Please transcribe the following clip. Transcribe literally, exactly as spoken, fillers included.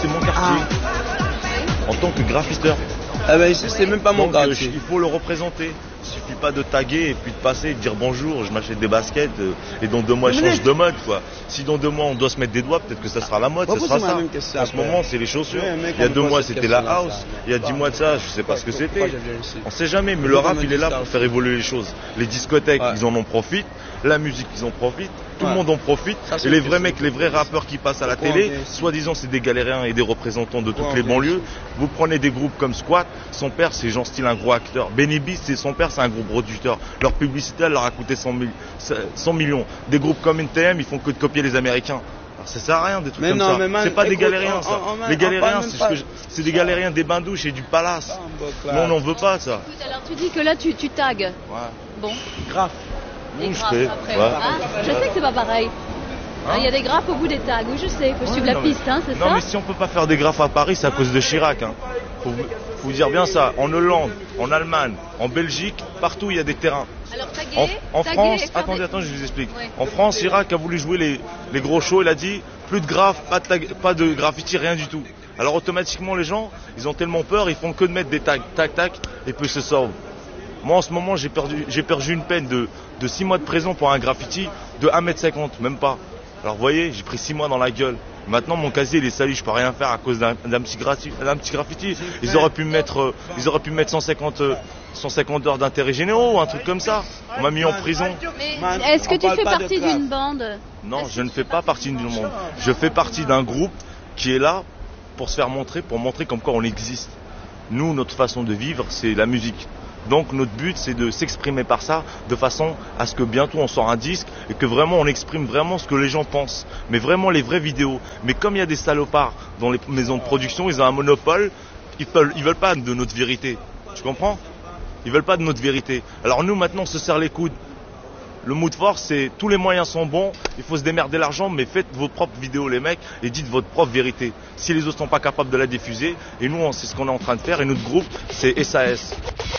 c'est mon quartier. Ah. En tant que graffisteur. Ah ben ici c'est même pas mon Donc, quartier. Euh, il faut le représenter. Il suffit pas de taguer et puis de passer et de dire bonjour, je m'achète des baskets euh, et dans deux mois je change de mode quoi. Si dans deux mois on doit se mettre des doigts, peut-être que ça sera la mode, ça sera ça. Ça en ce moment c'est les chaussures. Oui, il y a deux mois c'était la house, ça, il y a dix mois de ça, je sais pas ce que c'était. On sait jamais, mais le rap il est là pour faire évoluer les choses. Les discothèques ouais. ils en en profitent, la musique ils en profitent, tout ouais. le monde en profite. Ça, et les vrais mecs, les vrais rappeurs qui passent à la télé, soi-disant c'est des galériens et des représentants de toutes les banlieues. Vous prenez des groupes comme Squat, son père c'est genre style un gros acteur. Benny Beast c'est son père c'est un gros producteur. Leur publicité elle leur a coûté cent millions. Des groupes comme N T M ils font que de copier les Américains. Alors, ça sert à rien des trucs mais comme non, ça. Man, c'est pas écoute, des galériens ça. On, on, les galériens c'est ce que je... c'est des galériens des bains-douches et du palace. Nous on n'en veut pas ça. Écoute, alors tu dis que là tu, tu tags. Ouais. Bon. Graphe. Oui, je fais. Ouais. Ah, je sais que c'est pas pareil. Il hein y a des graphes au bout des tags, oui je sais, il faut ouais, suivre la piste, hein, c'est ça? Non mais si on peut pas faire des graphes à Paris, c'est à cause de Chirac. Hein. Faut, faut vous dire bien ça, en Hollande, en Allemagne, en Belgique, partout il y a des terrains. Alors taguer, En, en taguer, France, attendez, attendez, je vous explique. Ouais. En France, Chirac a voulu jouer les, les gros shows, il a dit plus de graphes, pas de, tag, pas de graffiti, rien du tout. Alors automatiquement les gens, ils ont tellement peur, ils font que de mettre des tags, tac, tac, et puis se sauvent. Moi en ce moment j'ai perdu, j'ai perdu une peine de, de six mois de prison pour un graffiti de un mètre cinquante, même pas. Alors vous voyez, j'ai pris six mois dans la gueule. Maintenant mon casier il est sali, je peux rien faire à cause d'un, d'un, petit, graffiti, d'un petit graffiti. Ils auraient pu me mettre, euh, ils auraient pu me mettre cent cinquante, euh, cent cinquante heures d'intérêt généraux ou un truc comme ça. On m'a mis en prison. Mais est-ce que tu fais partie d'une bande? Non, je ne fais pas partie d'une bande. Je fais partie d'un groupe qui est là pour se faire montrer, pour montrer comme quoi on existe. Nous, notre façon de vivre, c'est la musique. Donc notre but c'est de s'exprimer par ça de façon à ce que bientôt on sort un disque et que vraiment on exprime vraiment ce que les gens pensent. Mais vraiment les vraies vidéos. Mais comme il y a des salopards dans les maisons de production, ils ont un monopole, ils veulent, ils veulent pas de notre vérité. Tu comprends? Ils veulent pas de notre vérité. Alors nous maintenant on se serre les coudes. Le mot de force c'est tous les moyens sont bons, il faut se démerder l'argent, mais faites votre propre vidéo les mecs et dites votre propre vérité. Si les autres sont pas capables de la diffuser, et nous c'est ce qu'on est en train de faire et notre groupe c'est S A S.